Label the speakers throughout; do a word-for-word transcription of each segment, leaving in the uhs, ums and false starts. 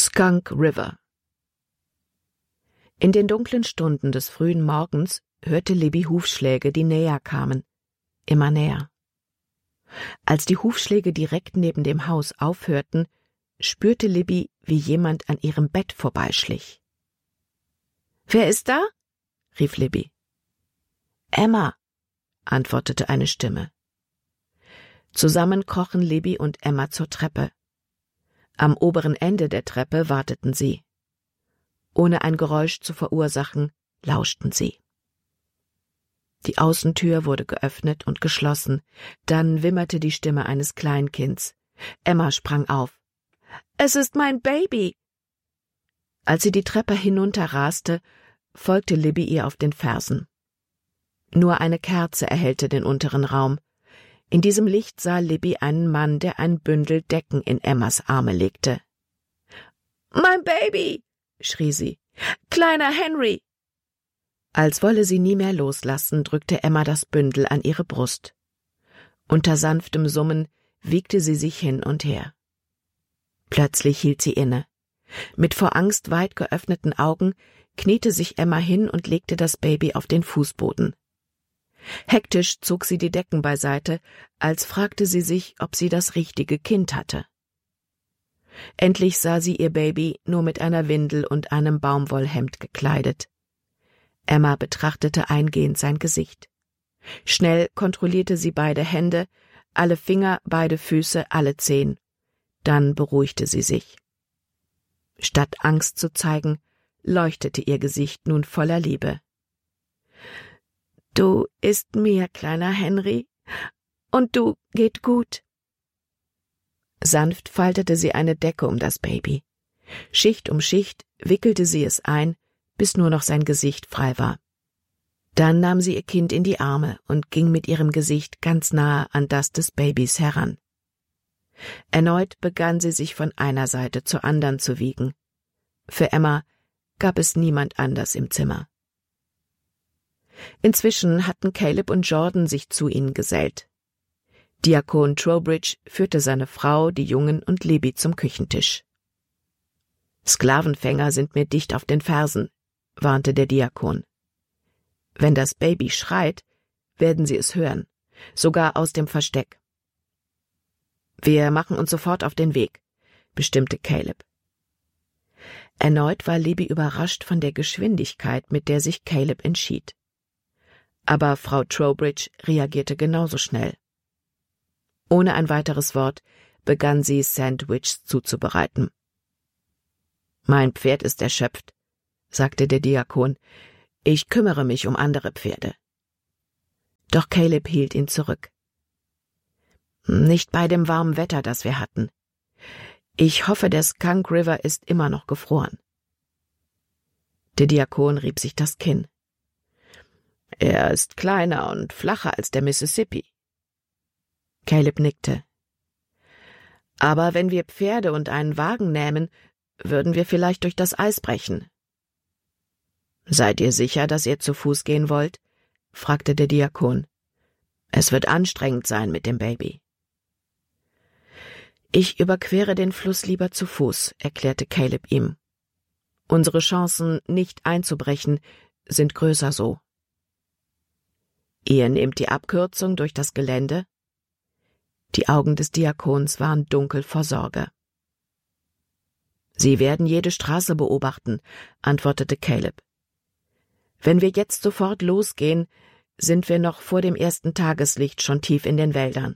Speaker 1: Skunk River. In den dunklen Stunden des frühen Morgens hörte Libby Hufschläge, die näher kamen, immer näher. Als die Hufschläge direkt neben dem Haus aufhörten, spürte Libby, wie jemand an ihrem Bett vorbeischlich. »Wer ist da?« rief Libby. »Emma«, antwortete eine Stimme. Zusammen krochen Libby und Emma zur Treppe. Am oberen Ende der Treppe warteten sie. Ohne ein Geräusch zu verursachen, lauschten sie. Die Außentür wurde geöffnet und geschlossen, dann wimmerte die Stimme eines Kleinkinds. Emma sprang auf. »Es ist mein Baby!« Als sie die Treppe hinunterraste, folgte Libby ihr auf den Fersen. Nur eine Kerze erhellte den unteren Raum. In diesem Licht sah Libby einen Mann, der ein Bündel Decken in Emmas Arme legte. »Mein Baby!« schrie sie. »Kleiner Henry!« Als wolle sie nie mehr loslassen, drückte Emma das Bündel an ihre Brust. Unter sanftem Summen wiegte sie sich hin und her. Plötzlich hielt sie inne. Mit vor Angst weit geöffneten Augen kniete sich Emma hin und legte das Baby auf den Fußboden. Hektisch zog sie die Decken beiseite, als fragte sie sich, ob sie das richtige Kind hatte. Endlich sah sie ihr Baby nur mit einer Windel und einem Baumwollhemd gekleidet. Emma betrachtete eingehend sein Gesicht. Schnell kontrollierte sie beide Hände, alle Finger, beide Füße, alle Zehen. Dann beruhigte sie sich. Statt Angst zu zeigen, leuchtete ihr Gesicht nun voller Liebe. »Du isst mir, kleiner Henry, und du geht gut.« Sanft faltete sie eine Decke um das Baby. Schicht um Schicht wickelte sie es ein, bis nur noch sein Gesicht frei war. Dann nahm sie ihr Kind in die Arme und ging mit ihrem Gesicht ganz nahe an das des Babys heran. Erneut begann sie sich von einer Seite zur anderen zu wiegen. Für Emma gab es niemand anders im Zimmer. Inzwischen hatten Caleb und Jordan sich zu ihnen gesellt. Diakon Trowbridge führte seine Frau, die Jungen und Libby zum Küchentisch. »Sklavenfänger sind mir dicht auf den Fersen«, warnte der Diakon. »Wenn das Baby schreit, werden sie es hören, sogar aus dem Versteck.« »Wir machen uns sofort auf den Weg«, bestimmte Caleb. Erneut war Libby überrascht von der Geschwindigkeit, mit der sich Caleb entschied. Aber Frau Trowbridge reagierte genauso schnell. Ohne ein weiteres Wort begann sie, Sandwiches zuzubereiten. »Mein Pferd ist erschöpft«, sagte der Diakon. »Ich kümmere mich um andere Pferde.« Doch Caleb hielt ihn zurück. »Nicht bei dem warmen Wetter, das wir hatten. Ich hoffe, der Skunk River ist immer noch gefroren.« Der Diakon rieb sich das Kinn. »Er ist kleiner und flacher als der Mississippi.« Caleb nickte. »Aber wenn wir Pferde und einen Wagen nähmen, würden wir vielleicht durch das Eis brechen.« »Seid ihr sicher, dass ihr zu Fuß gehen wollt?« fragte der Diakon. »Es wird anstrengend sein mit dem Baby.« »Ich überquere den Fluss lieber zu Fuß«, erklärte Caleb ihm. »Unsere Chancen, nicht einzubrechen, sind größer so.« »Ihr nehmt die Abkürzung durch das Gelände?« Die Augen des Diakons waren dunkel vor Sorge. »Sie werden jede Straße beobachten«, antwortete Caleb. »Wenn wir jetzt sofort losgehen, sind wir noch vor dem ersten Tageslicht schon tief in den Wäldern.«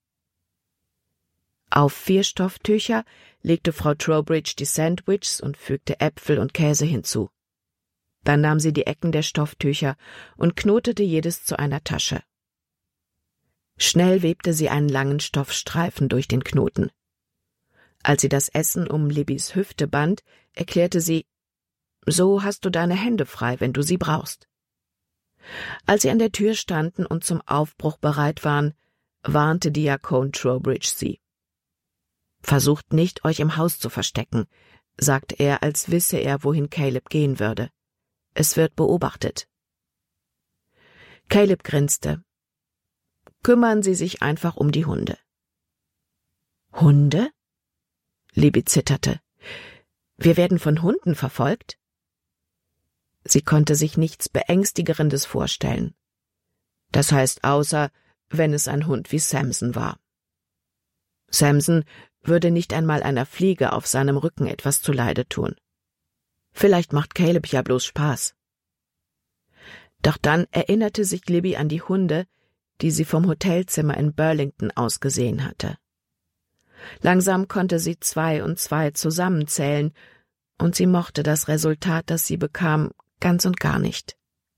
Speaker 1: Auf vier Stofftücher legte Frau Trowbridge die Sandwiches und fügte Äpfel und Käse hinzu. Dann nahm sie die Ecken der Stofftücher und knotete jedes zu einer Tasche. Schnell webte sie einen langen Stoffstreifen durch den Knoten. Als sie das Essen um Libbys Hüfte band, erklärte sie, »So hast du deine Hände frei, wenn du sie brauchst.« Als sie an der Tür standen und zum Aufbruch bereit waren, warnte Diakon Trowbridge sie. »Versucht nicht, euch im Haus zu verstecken«, sagte er, als wisse er, wohin Caleb gehen würde. »Es wird beobachtet.« Caleb grinste. »Kümmern Sie sich einfach um die Hunde.« »Hunde?« Libby zitterte. Wir werden von Hunden verfolgt? Sie konnte sich nichts Beängstigerendes vorstellen. Das heißt, außer wenn es ein Hund wie Samson war. Samson würde nicht einmal einer Fliege auf seinem Rücken etwas zuleide tun. Vielleicht macht Caleb ja bloß Spaß. Doch dann erinnerte sich Libby an die Hunde, die sie vom Hotelzimmer in Burlington aus gesehen hatte. Langsam konnte sie zwei und zwei zusammenzählen, und sie mochte das Resultat, das sie bekam, ganz und gar nicht.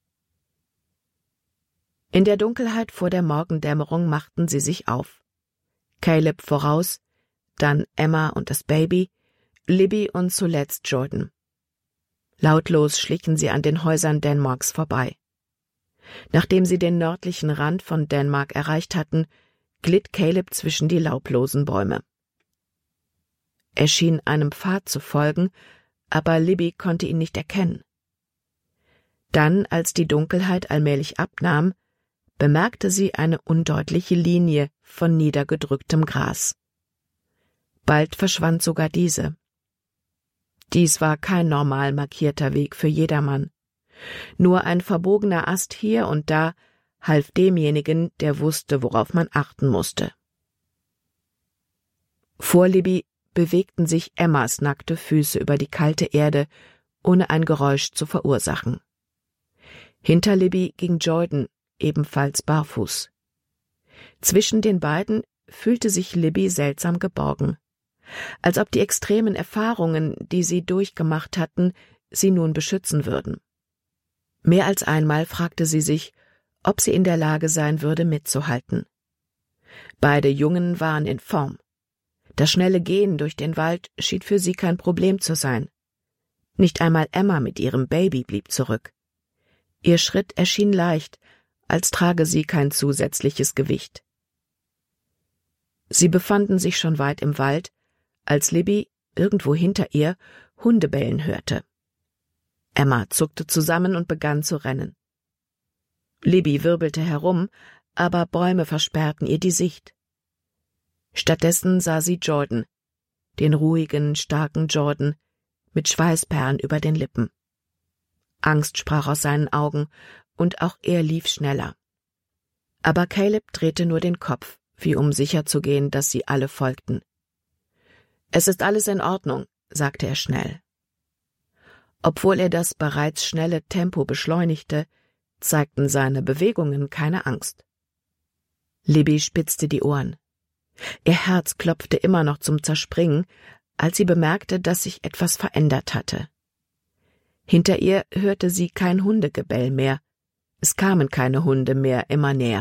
Speaker 1: In der Dunkelheit vor der Morgendämmerung machten sie sich auf. Caleb voraus, dann Emma und das Baby, Libby und zuletzt Jordan. Lautlos schlichen sie an den Häusern Denmarks vorbei. Nachdem sie den nördlichen Rand von Denmark erreicht hatten, glitt Caleb zwischen die laublosen Bäume. Er schien einem Pfad zu folgen, aber Libby konnte ihn nicht erkennen. Dann, als die Dunkelheit allmählich abnahm, bemerkte sie eine undeutliche Linie von niedergedrücktem Gras. Bald verschwand sogar diese. Dies war kein normal markierter Weg für jedermann. Nur ein verbogener Ast hier und da half demjenigen, der wusste, worauf man achten musste. Vor Libby bewegten sich Emmas nackte Füße über die kalte Erde, ohne ein Geräusch zu verursachen. Hinter Libby ging Jordan, ebenfalls barfuß. Zwischen den beiden fühlte sich Libby seltsam geborgen, als ob die extremen Erfahrungen, die sie durchgemacht hatten, sie nun beschützen würden. Mehr als einmal fragte sie sich, ob sie in der Lage sein würde, mitzuhalten. Beide Jungen waren in Form. Das schnelle Gehen durch den Wald schien für sie kein Problem zu sein. Nicht einmal Emma mit ihrem Baby blieb zurück. Ihr Schritt erschien leicht, als trage sie kein zusätzliches Gewicht. Sie befanden sich schon weit im Wald, als Libby, irgendwo hinter ihr, Hunde bellen hörte. Emma zuckte zusammen und begann zu rennen. Libby wirbelte herum, aber Bäume versperrten ihr die Sicht. Stattdessen sah sie Jordan, den ruhigen, starken Jordan, mit Schweißperlen über den Lippen. Angst sprach aus seinen Augen, und auch er lief schneller. Aber Caleb drehte nur den Kopf, wie um sicherzugehen, dass sie alle folgten. »Es ist alles in Ordnung«, sagte er schnell. Obwohl er das bereits schnelle Tempo beschleunigte, zeigten seine Bewegungen keine Angst. Libby spitzte die Ohren. Ihr Herz klopfte immer noch zum Zerspringen, als sie bemerkte, dass sich etwas verändert hatte. Hinter ihr hörte sie kein Hundegebell mehr. Es kamen keine Hunde mehr immer näher.